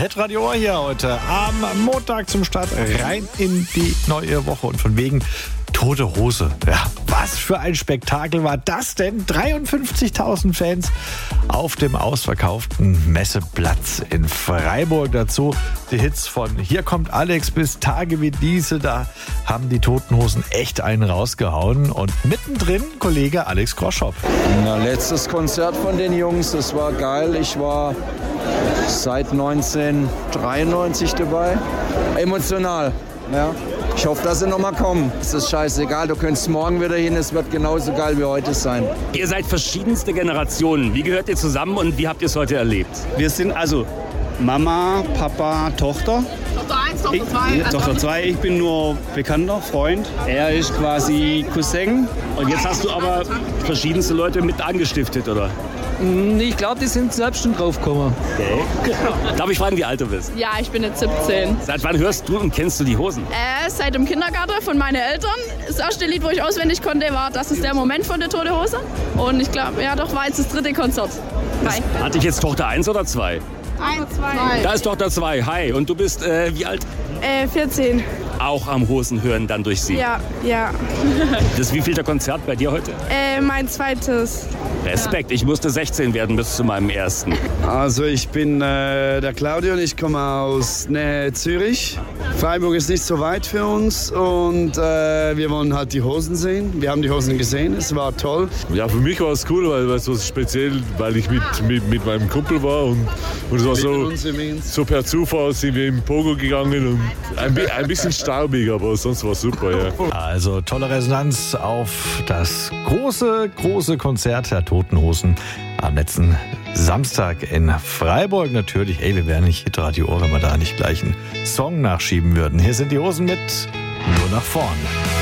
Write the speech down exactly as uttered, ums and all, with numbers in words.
Hitradio Ohr hier heute am Montag zum Start rein in die neue Woche und von wegen Tote Hose. Ja, was für ein Spektakel war das denn? dreiundfünfzigtausend Fans auf dem ausverkauften Messeplatz in Freiburg. Dazu die Hits von Hier kommt Alex bis Tage wie diese. Da haben die Toten Hosen echt einen rausgehauen. Und mittendrin Kollege Alex Groschopp. Na, letztes Konzert von den Jungs, das war geil. Ich war seit neunzehnhundertdreiundneunzig dabei. Emotional, ja. Ich hoffe, dass sie nochmal kommen. Es ist scheißegal, du könntest morgen wieder hin, es wird genauso geil wie heute sein. Ihr seid verschiedenste Generationen. Wie gehört ihr zusammen und wie habt ihr es heute erlebt? Wir sind also Mama, Papa, Tochter. Tochter eins, Tochter zwei. Tochter zwei, ich bin nur Bekannter, Freund. Er ist quasi Cousin. Und jetzt hast du aber verschiedenste Leute mit angestiftet, oder? Ich glaube, die sind selbst schon drauf gekommen. Okay. Darf ich fragen, wie alt du bist? Ja, ich bin jetzt siebzehn. Seit wann hörst du und kennst du die Hosen? Äh, seit dem Kindergarten von meinen Eltern. Das erste Lied, wo ich auswendig konnte, war Das ist der Moment von der Tote Hose. Und ich glaube, ja doch, war jetzt das dritte Konzert. Hi. Hatte ich jetzt Tochter eins oder zwei? Eins, zwei. Da ist Tochter zwei. Hi. Und du bist äh, wie alt? Äh, vierzehn. Auch am Hosen hören dann durch sie. Ja, ja. Das wievielte Konzert bei dir heute? Äh, mein zweites. Respekt, ich musste sechzehn werden bis zu meinem ersten. Also ich bin äh, der Claudio und ich komme aus Nähe Zürich. Freiburg ist nicht so weit für uns und äh, wir wollen halt die Hosen sehen. Wir haben die Hosen gesehen, es war toll. Ja, für mich war es cool, weil es so speziell, weil ich mit, mit, mit meinem Kumpel war und, und es war so, so per Zufall sind wir im Pogo gegangen und ein, ein bisschen staubig, aber sonst war es super, ja. Also tolle Resonanz auf das große, große Konzert der Toten Hosen am letzten Samstag in Freiburg. Natürlich, ey, wir wären nicht Hitradio Ohr, wenn wir da nicht gleich einen Song nachschieben würden. Hier sind die Hosen mit Nur nach vorn.